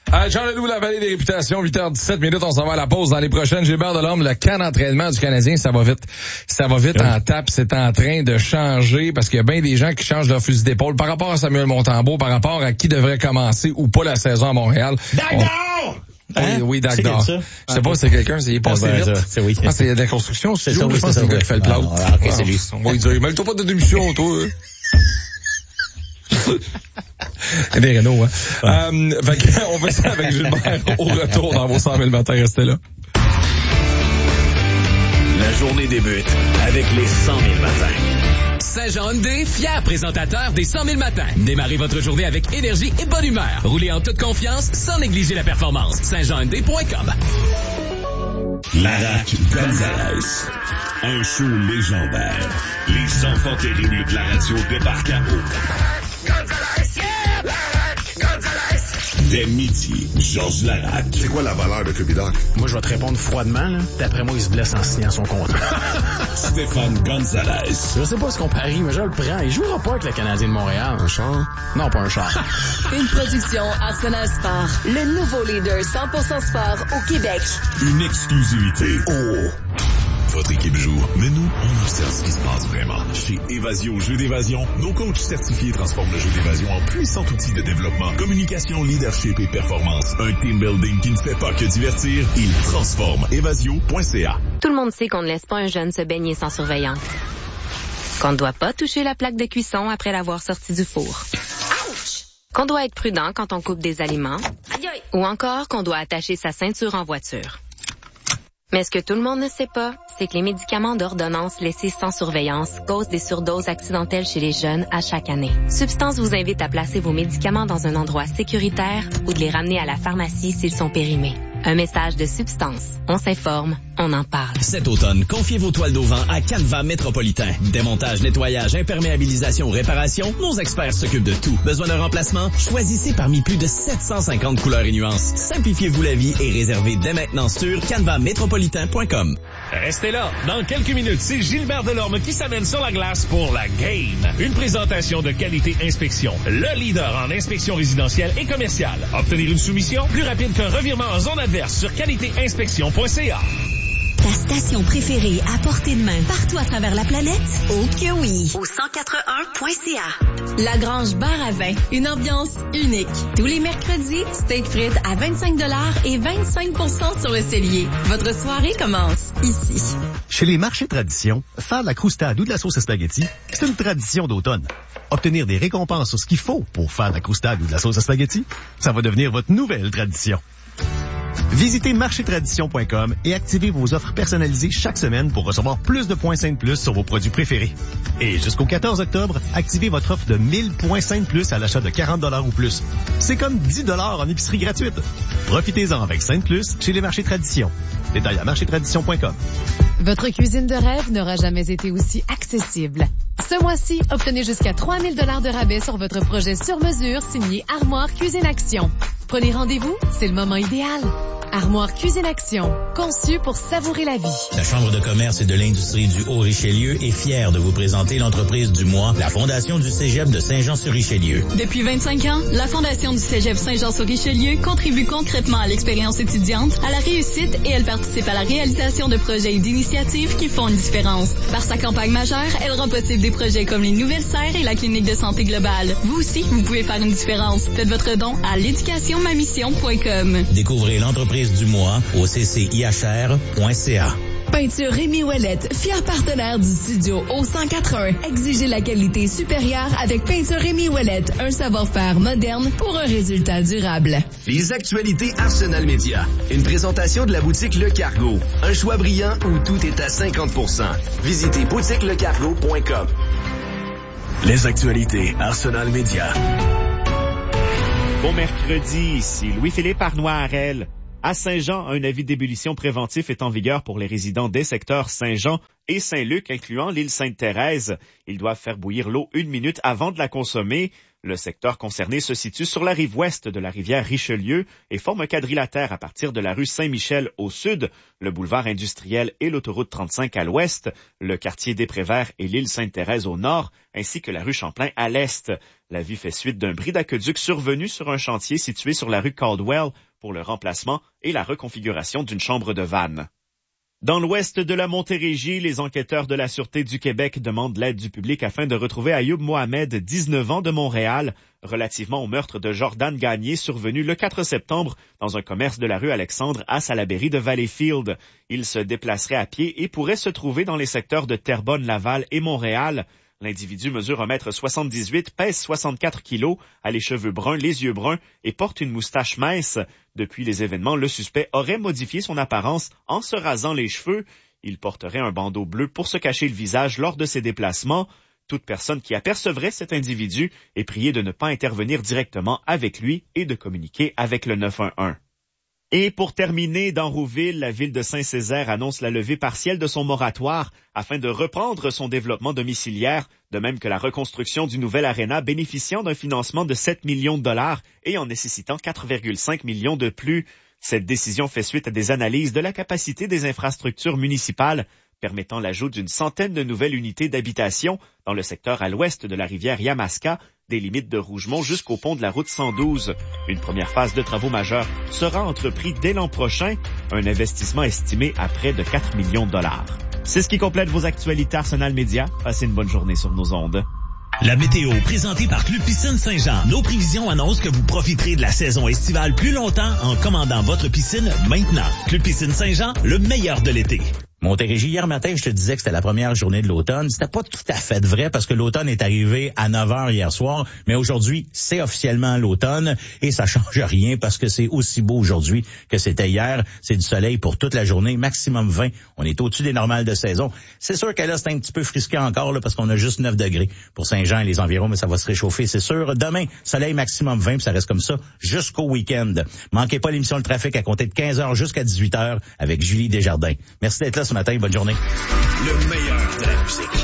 Jean Leloup, la vallée des réputations, 8h17, on s'en va à la pause. Dans les prochaines, Gilbert Delorme, le camp d'entraînement du Canadien, ça va vite. Ça va vite en tape, c'est en train de changer parce qu'il y a bien des gens qui changent leur fusil d'épaule par rapport à Samuel Montembeault, par rapport à qui devrait commencer ou pas la saison à Montréal. Dagdor! Oui, Dagdor. Je sais pas si c'est quelqu'un, il est passé vite. C'est oui. C'est de la construction, c'est ça, je pense que c'est le gars qui fait le plâtre. OK, c'est lui. On va lui dire, mêle-toi pas de démission, toi. C'est des Renault, hein. On va ça avec Gilbert au retour dans vos 100 000 matins. Restez là. La journée débute avec les 100 000 matins. Saint-Jean Hyundai, fier présentateur des 100 000 matins. Démarrez votre journée avec énergie et bonne humeur. Roulez en toute confiance sans négliger la performance. saintjeanhyundai.com. Larac Gonzalez. Un show légendaire. Les enfants terribles de la radio débarquent à eau. Dès midi, Georges Larac. C'est quoi la valeur de Cubidoc? Moi, je vais te répondre froidement, là. D'après moi, il se blesse en signant son contrat. Stéphane Gonzalez. Je sais pas ce qu'on parie, mais je le prends. Il jouera pas avec le Canadien de Montréal. Un char? Non, pas un char. Une production Arsenal Sport. Le nouveau leader 100% sport au Québec. Une exclusivité. Oh! Votre équipe joue, mais nous, on observe ce qui se passe vraiment. Chez Évasion Jeux d'évasion, nos coachs certifiés transforment le jeu d'évasion en puissant outil de développement, communication, leadership et performance. Un team building qui ne fait pas que divertir, il transforme. Évasio.ca. Tout le monde sait qu'on ne laisse pas un jeune se baigner sans surveillance. Qu'on ne doit pas toucher la plaque de cuisson après l'avoir sorti du four. Ouch! Qu'on doit être prudent quand on coupe des aliments. Ou encore qu'on doit attacher sa ceinture en voiture. Mais ce que tout le monde ne sait pas, c'est que les médicaments d'ordonnance laissés sans surveillance causent des surdoses accidentelles chez les jeunes à chaque année. Substance vous invite à placer vos médicaments dans un endroit sécuritaire ou de les ramener à la pharmacie s'ils sont périmés. Un message de Substance. On s'informe, on en parle. Cet automne, confiez vos toiles d'auvent à Canva Métropolitain. Démontage, nettoyage, imperméabilisation, réparation, nos experts s'occupent de tout. Besoin d'un remplacement? Choisissez parmi plus de 750 couleurs et nuances. Simplifiez-vous la vie et réservez dès maintenant sur canvamétropolitain.com. Restez là. Dans quelques minutes, c'est Gilbert Delorme qui s'amène sur la glace pour la Game. Une présentation de Qualité Inspection. Le leader en inspection résidentielle et commerciale. Obtenir une soumission plus rapide qu'un revirement en zone adverse sur qualitéinspection.ca. Ta station préférée à portée de main partout à travers la planète? Oh que oui! Au 181.ca. La Grange Bar à vin, une ambiance unique. Tous les mercredis, steak frites à 25$ et 25% sur le cellier. Votre soirée commence ici. Chez les marchés tradition, faire de la croustade ou de la sauce à spaghetti, c'est une tradition d'automne. Obtenir des récompenses sur ce qu'il faut pour faire de la croustade ou de la sauce à spaghetti, ça va devenir votre nouvelle tradition. Visitez marchétradition.com et activez vos offres personnalisées chaque semaine pour recevoir plus de points Saint Plus sur vos produits préférés. Et jusqu'au 14 octobre, activez votre offre de 1000 points Saint Plus à l'achat de 40$ ou plus. C'est comme 10$ en épicerie gratuite. Profitez-en avec Saint Plus chez les marchés Tradition. Détail à marchétradition.com. Votre cuisine de rêve n'aura jamais été aussi accessible. Ce mois-ci, obtenez jusqu'à 3 000 $ de rabais sur votre projet sur mesure signé Armoire Cuisine Action. Prenez rendez-vous, c'est le moment idéal. Armoire Cuisine Action, conçue pour savourer la vie. La Chambre de commerce et de l'industrie du Haut-Richelieu est fière de vous présenter l'entreprise du mois, la Fondation du Cégep de Saint-Jean-sur-Richelieu. Depuis 25 ans, la Fondation du Cégep Saint-Jean-sur-Richelieu contribue concrètement à l'expérience étudiante, à la réussite et elle participe à la réalisation de projets et d'initiatives qui font une différence. Par sa campagne majeure, elle rend possible des projets comme les Nouvelles Serres et la Clinique de santé globale. Vous aussi, vous pouvez faire une différence. Faites votre don à l'éducationmamission.com. Découvrez l'entreprise du mois au ccihr.ca. Peinture Rémi Ouellette, fier partenaire du studio au 181. Exigez la qualité supérieure avec Peinture Rémi Ouellette, un savoir-faire moderne pour un résultat durable. Les actualités Arsenal Média. Une présentation de la boutique Le Cargo. Un choix brillant où tout est à 50%. Visitez boutiquelecargo.com. Les actualités Arsenal Média. Bon mercredi, ici Louis-Philippe Arnois-Harel. À Saint-Jean, un avis d'ébullition préventif est en vigueur pour les résidents des secteurs Saint-Jean et Saint-Luc, incluant l'île Sainte-Thérèse. Ils doivent faire bouillir l'eau 1 minute avant de la consommer. Le secteur concerné se situe sur la rive ouest de la rivière Richelieu et forme un quadrilatère à partir de la rue Saint-Michel au sud, le boulevard industriel et l'autoroute 35 à l'ouest, le quartier des Préverts et l'île Sainte-Thérèse au nord, ainsi que la rue Champlain à l'est. La vie fait suite d'un bris d'aqueduc survenu sur un chantier situé sur la rue Caldwell pour le remplacement et la reconfiguration d'une chambre de vannes. Dans l'ouest de la Montérégie, les enquêteurs de la Sûreté du Québec demandent l'aide du public afin de retrouver Ayoub Mohamed, 19 ans, de Montréal, relativement au meurtre de Jordan Gagné survenu le 4 septembre dans un commerce de la rue Alexandre à Salaberry de Valleyfield. Il se déplacerait à pied et pourrait se trouver dans les secteurs de Terrebonne, Laval et Montréal. L'individu mesure 1,78 m, pèse 64 kilos, a les cheveux bruns, les yeux bruns et porte une moustache mince. Depuis les événements, le suspect aurait modifié son apparence en se rasant les cheveux. Il porterait un bandeau bleu pour se cacher le visage lors de ses déplacements. Toute personne qui apercevrait cet individu est priée de ne pas intervenir directement avec lui et de communiquer avec le 911. Et pour terminer, dans Rouville, la ville de Saint-Césaire annonce la levée partielle de son moratoire afin de reprendre son développement domiciliaire, de même que la reconstruction du nouvel aréna bénéficiant d'un financement de 7 millions de dollars et en nécessitant 4,5 millions de plus. Cette décision fait suite à des analyses de la capacité des infrastructures municipales, permettant l'ajout d'une centaine de nouvelles unités d'habitation dans le secteur à l'ouest de la rivière Yamaska, des limites de Rougemont jusqu'au pont de la route 112. Une première phase de travaux majeurs sera entreprise dès l'an prochain, un investissement estimé à près de 4 millions de dollars. C'est ce qui complète vos actualités Arsenal Média. Passez une bonne journée sur nos ondes. La météo, présentée par Club Piscine Saint-Jean. Nos prévisions annoncent que vous profiterez de la saison estivale plus longtemps en commandant votre piscine maintenant. Club Piscine Saint-Jean, le meilleur de l'été. Montérégie, hier matin, je te disais que c'était la première journée de l'automne. C'était pas tout à fait vrai parce que l'automne est arrivé à 9h hier soir. Mais aujourd'hui, c'est officiellement l'automne et ça change rien parce que c'est aussi beau aujourd'hui que c'était hier. C'est du soleil pour toute la journée, maximum 20. On est au-dessus des normales de saison. C'est sûr que là, c'est un petit peu frisqué encore là, parce qu'on a juste 9 degrés pour Saint-Jean et les environs, mais ça va se réchauffer, c'est sûr. Demain, soleil maximum 20, puis ça reste comme ça jusqu'au week-end. Manquez pas l'émission Le Trafic à compter de 15h jusqu'à 18h avec Julie Desjardins. Merci d'être là ce matin. Bonne journée. Le meilleur de la musique.